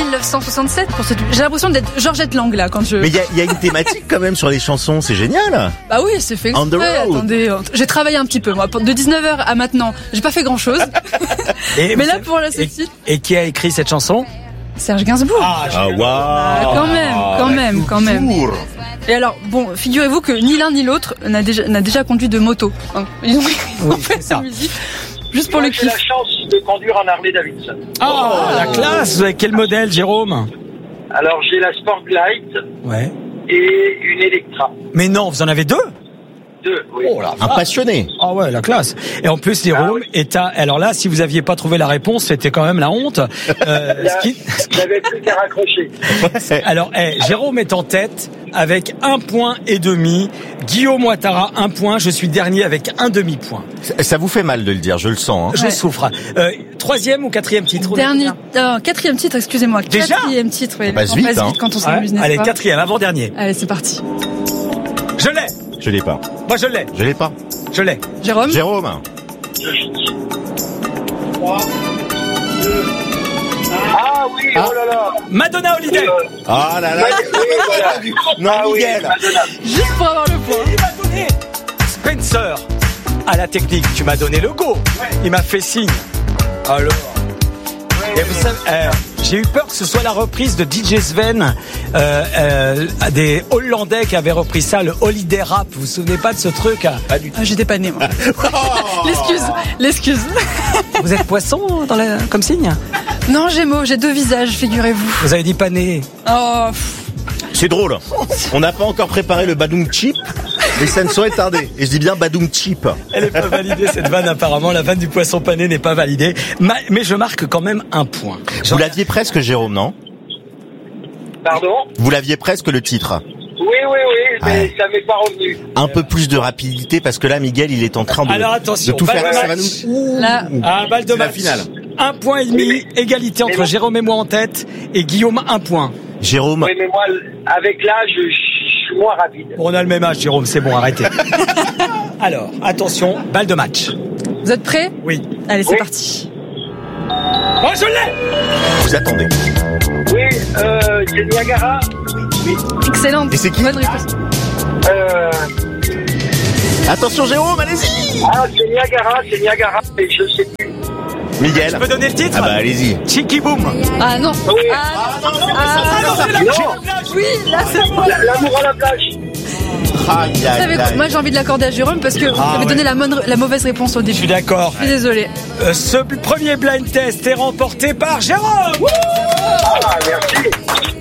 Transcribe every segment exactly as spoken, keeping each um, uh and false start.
mille neuf cent soixante-sept pour ce... J'ai l'impression d'être Georgette Lang là quand je... Mais il y a, y a une thématique quand même sur les chansons, c'est génial. Bah oui, c'est fait exprès. On the road. Attendez, j'ai travaillé un petit peu moi. De dix-neuf heures à maintenant, j'ai pas fait grand chose. Et Mais vous là savez- pour la et, celle-ci, et qui a écrit cette chanson? Serge Gainsbourg. Ah, Ah waouh. Ah, quand même, quand même, quand même. Toujours. Et alors, bon, figurez-vous que ni l'un ni l'autre n'a déjà, n'a déjà conduit de moto. Hein. Ils ont Oui, fait c'est ça. la musique juste pour Moi, le j'ai kiff. la chance de conduire en Harley Davidson. Ah, la classe. Vous avez quel modèle, Jérôme? Alors, j'ai la Sportlight Ouais. et une Electra. Mais non, vous en avez deux? Deux, oui. Oh là. Un passionné. Ah ouais, la classe. Et en plus, Jérôme Ah oui. est à... Alors là, si vous aviez pas trouvé la réponse, c'était quand même la honte. Euh, Il y a- ce qui- J'avais plus qu'à raccrocher. Alors, eh, Jérôme est en tête avec un point et demi. Guillaume Ouattara, un point. Je suis dernier avec un demi-point. Ça- Ça vous fait mal de le dire, je le sens. Hein. Je Ouais. souffre. Euh, troisième ou quatrième titre? Dernier, euh, quatrième titre, excusez-moi. Déjà Quatrième titre, oui. Ça passe On vite, passe hein. vite quand on Ouais. s'amuse, n'est-ce Allez, pas quatrième, avant-dernier. Allez, c'est parti. Je l'ai. Je l'ai pas. Moi, je l'ai. Je l'ai pas. Je l'ai. Jérôme. Jérôme. Ah oui, Ah. oh là là. Madonna Holiday. Euh, Ah là là. oui, voilà. Non, Ah oui, Miguel. Madonna. Juste pour avoir le point. Il m'a donné. Spencer. À la technique, tu m'as donné le go. Il m'a fait signe. Alors. Et vous savez, euh, j'ai eu peur que ce soit la reprise de D J Sven, euh, euh, des Hollandais qui avaient repris ça, le Holiday Rap. Vous vous souvenez pas de ce truc? Hein? Pas du tout. Ah, j'étais pas née, moi. L'excuse, l'excuse. Vous êtes poisson dans la, comme signe? Non, Gémeaux, j'ai deux visages, figurez-vous. Vous avez dit pas né. Oh, pff. C'est drôle. On n'a pas encore préparé le Badoum Chip, mais ça ne saurait tarder. Et je dis bien Badoum Chip. Elle est pas validée, cette vanne, apparemment. La vanne du poisson pané n'est pas validée. Ma- Mais je marque quand même un point. Vous l'aviez presque, Jérôme, non? Pardon? Vous l'aviez presque le titre. Oui, oui, oui, mais Ouais. ça m'est pas revenu. Un peu plus de rapidité parce que là, Miguel, il est en train de, Alors attention, de tout balle faire. de Ça va match. nous- Là, Ah, balle de C'est la match. finale. Un point et demi, Oui, mais- égalité entre mais bon. Jérôme et moi en tête, et Guillaume un point. Jérôme, Oui, mais moi, avec l'âge, je je suis moins rapide. On a le même âge, Jérôme, c'est bon, arrêtez. Alors, attention, balle de match. vous êtes prêts? Oui. Allez, c'est Oui. parti. Oh, je l'ai! vous attendez. Oui, euh, c'est Niagara. Excellente. Et c'est qui? Bonne réponse. Euh, Attention, Jérôme, allez-y. ah, c'est Niagara, c'est Niagara, et je sais plus. Miguel. Je peux donner le titre? Ah bah allez-y. Cheeky Boom. Ah non. Oui. Ah non. Ah Ah, non, c'est la Non. oui, là c'est moi. La- L'amour à la plage. Aïe, Vous aïe, savez quoi, aïe. moi j'ai envie de l'accorder à Jérôme parce que vous Ah, avez ouais. donné la, mon- la mauvaise réponse au Je début. suis d'accord. Je suis désolée. Euh, ce premier blind test est remporté par Jérôme. Ah, merci.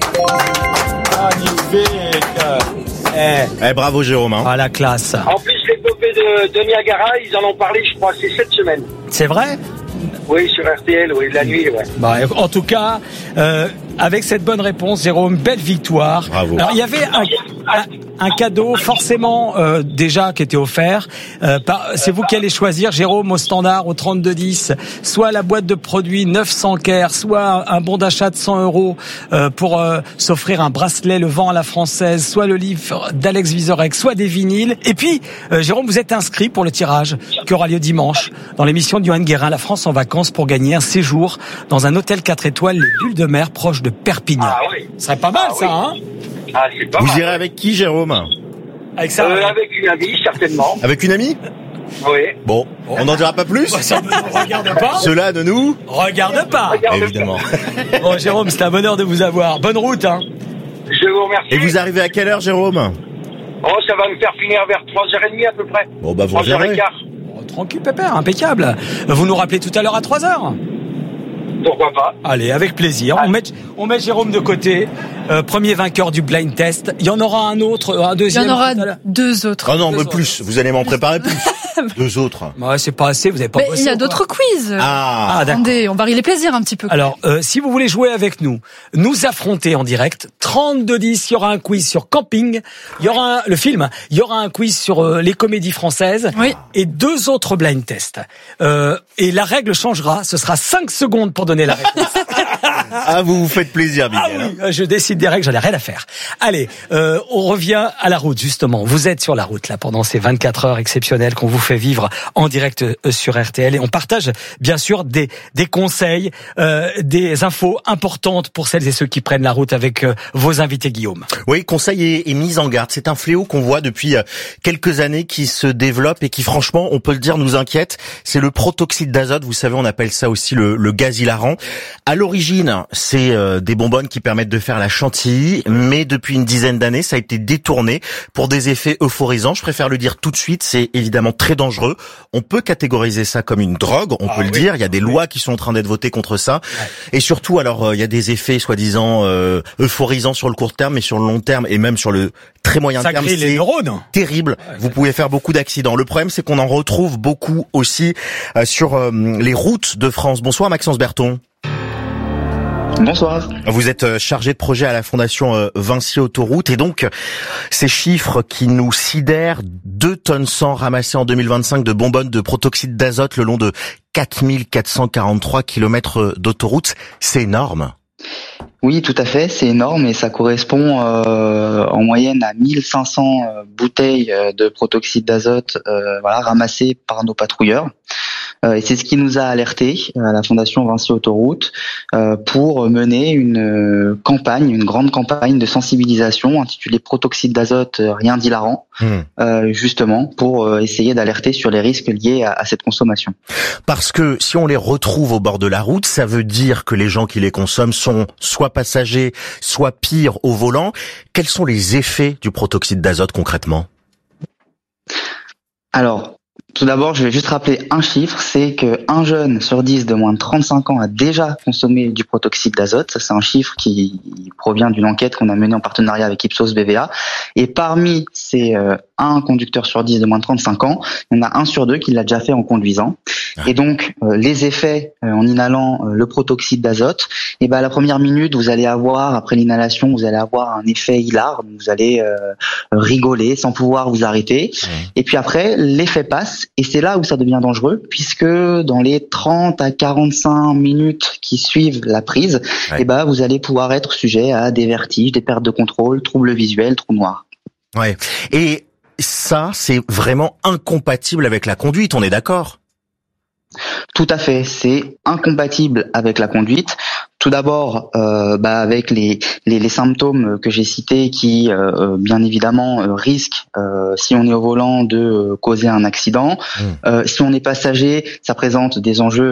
Magnifique. Eh, Eh, bravo, Jérôme. Hein. ah, la classe. En plus, l'épopée de, de Niagara, ils en ont parlé, je crois, c'est cette semaine. C'est vrai? Oui, sur R T L, oui, la nuit, ouais. Bah, en tout cas, euh, avec cette bonne réponse, Jérôme, belle victoire. Bravo. Alors, il y avait un, un, un cadeau forcément euh, déjà qui était offert. Euh, par- c'est vous qui allez choisir, Jérôme, au standard, au trente-deux dix, soit la boîte de produits neuf cents Caire, soit un bon d'achat de cent euros euh, pour euh, s'offrir un bracelet Le Vent à la Française, soit le livre d'Alex Vizorek, soit des vinyles. Et puis, euh, Jérôme, vous êtes inscrit pour le tirage qui aura lieu dimanche dans l'émission de Johan Guérin, La France en vacances, pour gagner un séjour dans un hôtel quatre étoiles, les Bulles de Mer, proche de Perpignan. Ah oui. Ce serait pas mal, Ah ça, hein? Ah, c'est pas Vous mal. irez avec qui, Jérôme? Avec ça. Euh, avec une amie, certainement. Avec une amie? Oui. Bon, on n'en dira pas plus. Ça ne nous regarde pas. Cela de nous, Regarde pas. Regarde. évidemment. Bon, Jérôme, c'est un bonheur de vous avoir. Bonne route, hein. Je vous remercie. Et vous arrivez à quelle heure, Jérôme? Oh, ça va me faire finir vers trois heures trente à peu près. Bon, bah, vous trois heures reviendrez. quinze. Bon, tranquille, pépère, impeccable. Vous nous rappelez tout à l'heure à trois heures? Pourquoi pas? Allez, avec plaisir. On met, on met Jérôme de côté. Euh, premier vainqueur du blind test. Il y en aura un autre, un Il y deuxième. en aura tout à l'heure. deux autres. Oh non, Deux mais autres. plus. Vous allez m'en préparer plus. Deux autres. Ouais, c'est pas assez, vous avez pas Mais bossé il y a ou quoi? d'autres quiz. Ah, Ah, d'accord. Attendez, on varie les plaisirs un petit peu. Alors, euh, si vous voulez jouer avec nous, nous affronter en direct, trente-deux dix, il y aura un quiz sur camping, il y aura un- le film, il y aura un quiz sur euh, les comédies françaises Oui. et deux autres blind tests. Euh, et la règle changera, ce sera cinq secondes pour donner la réponse. Ah, vous vous faites plaisir, Miguel. Ah oui, je décide des règles, j'en ai rien à faire. Allez, euh, on revient à la route, justement. Vous êtes sur la route, là, pendant ces vingt-quatre heures exceptionnelles qu'on vous fait vivre en direct sur R T L. Et on partage, bien sûr, des, des conseils, euh, des infos importantes pour celles et ceux qui prennent la route avec euh, vos invités, Guillaume. Oui, conseils et, et mise en garde. C'est un fléau qu'on voit depuis quelques années qui se développe et qui, franchement, on peut le dire, nous inquiète. C'est le protoxyde d'azote. Vous savez, on appelle ça aussi le, le gaz hilarant. À l'origine, c'est euh, des bonbonnes qui permettent de faire la chantilly, mais depuis une dizaine d'années, ça a été détourné pour des effets euphorisants. Je préfère le dire tout de suite, c'est évidemment très dangereux. On peut catégoriser ça comme une drogue, on ah, peut oui. le dire. Il y a des lois qui sont en train d'être votées contre ça. Ouais. Et surtout, alors, euh, il y a des effets soi-disant euh, euphorisants sur le court terme, mais sur le long terme et même sur le très moyen ça terme, c'est les neurones. Terrible. Ouais, Vous pouvez faire beaucoup d'accidents. Le problème, c'est qu'on en retrouve beaucoup aussi euh, sur euh, les routes de France. Bonsoir, Maxence Berton. Bonsoir. Vous êtes chargé de projet à la Fondation Vinci Autoroute et donc ces chiffres qui nous sidèrent, deux tonnes cent ramassées en deux mille vingt-cinq de bonbonnes de protoxyde d'azote le long de quatre mille quatre cent quarante-trois kilomètres d'autoroute, c'est énorme. Oui, tout à fait, c'est énorme et ça correspond euh, en moyenne à mille cinq cents euh, bouteilles de protoxyde d'azote euh, voilà, ramassées par nos patrouilleurs. Euh, et c'est ce qui nous a alertés à la Fondation Vinci Autoroute euh, pour mener une euh, campagne, une grande campagne de sensibilisation intitulée Protoxyde d'azote, rien d'hilarant, mmh. euh, justement pour euh, essayer d'alerter sur les risques liés à, à cette consommation. Parce que si on les retrouve au bord de la route, ça veut dire que les gens qui les consomment sont soit passagers, soit pire au volant. Quels sont les effets du protoxyde d'azote concrètement ? Alors, tout d'abord, je vais juste rappeler un chiffre, c'est que un jeune sur dix de moins de trente-cinq ans a déjà consommé du protoxyde d'azote. Ça, c'est un chiffre qui provient d'une enquête qu'on a menée en partenariat avec Ipsos B V A. Et parmi ces euh, un conducteur sur dix de moins de trente-cinq ans, il y en a un sur deux qui l'a déjà fait en conduisant. Et donc, euh, les effets euh, en inhalant euh, le protoxyde d'azote, et ben à la première minute, vous allez avoir, après l'inhalation, vous allez avoir un effet hilar, donc vous allez euh, rigoler sans pouvoir vous arrêter. Mmh. Et puis après, l'effet passe. Et c'est là où ça devient dangereux, puisque dans les trente à quarante-cinq minutes qui suivent la prise, ouais. eh ben, vous allez pouvoir être sujet à des vertiges, des pertes de contrôle, troubles visuels, trous noirs. Ouais. Et ça, c'est vraiment incompatible avec la conduite, on est d'accord ? Tout à fait, c'est incompatible avec la conduite. Tout d'abord, euh, bah, avec les, les, les symptômes que j'ai cités qui, euh, bien évidemment, euh, risquent, euh, si on est au volant, de euh, causer un accident. Mmh. Euh, si on est passager, ça présente des enjeux